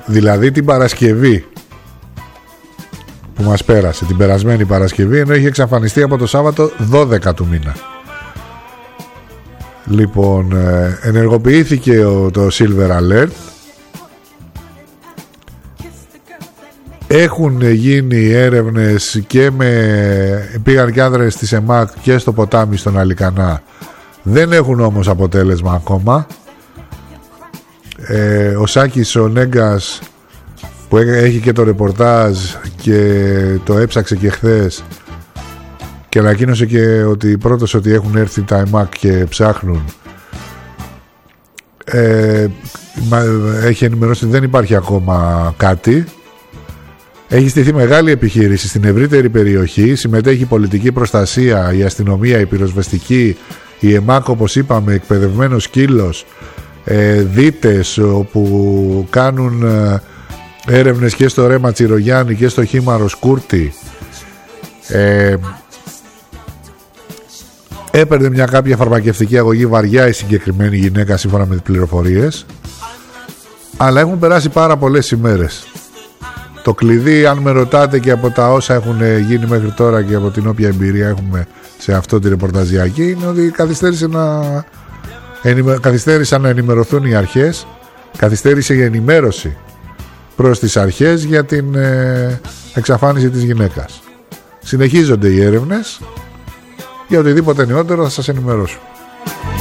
Δηλαδή την Παρασκευή που μας πέρασε, την περασμένη Παρασκευή, ενώ είχε εξαφανιστεί από το Σάββατο 12 του μήνα. Λοιπόν, ενεργοποιήθηκε το Silver Alert. Έχουν γίνει έρευνες και πήγαν και άνδρες της ΕΜΑΚ και στο ποτάμι στον Αλικανά. Δεν έχουν όμως αποτέλεσμα ακόμα. Ο Σάκης ο Νέγκας, που έχει και το ρεπορτάζ και το έψαξε και χθες και ανακοίνωσε και ότι πρώτος ότι έχουν έρθει τα ΕΜΑΚ και ψάχνουν, έχει ενημερώσει ότι δεν υπάρχει ακόμα κάτι. Έχει στηθεί μεγάλη επιχείρηση στην ευρύτερη περιοχή. Συμμετέχει η πολιτική προστασία, η αστυνομία, η πυροσβεστική, η ΕΜΑΚ, όπως είπαμε, εκπαιδευμένος σκύλος, δίτες όπου κάνουν έρευνες και στο Ρέμα Τσιρογιάννη και στο Χήμαρο Σκούρτη. Έπαιρνε μια κάποια φαρμακευτική αγωγή βαριά η συγκεκριμένη γυναίκα, σύμφωνα με τις πληροφορίες, αλλά έχουν περάσει πάρα πολλές ημέρες. Το κλειδί, αν με ρωτάτε, και από τα όσα έχουν γίνει μέχρι τώρα και από την όποια εμπειρία έχουμε σε αυτό τη ρεπορταζιακή, είναι ότι καθυστέρησαν να ενημερωθούν οι αρχές, καθυστέρησε η ενημέρωση προς τις αρχές για την εξαφάνιση της γυναίκας. Συνεχίζονται οι έρευνες. Για οτιδήποτε νεότερο θα σας ενημερώσω.